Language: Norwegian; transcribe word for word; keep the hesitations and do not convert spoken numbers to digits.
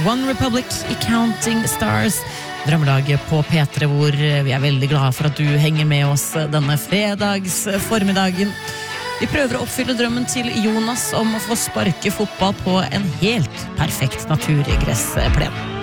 One Republic i Counting Stars, drømmelaget på P tre, hvor vi er veldig glade for at du henger med oss denne fredags formiddagen. Vi prøver å oppfylle drømmen til Jonas om å få sparke fotball på en helt perfekt naturgressplen.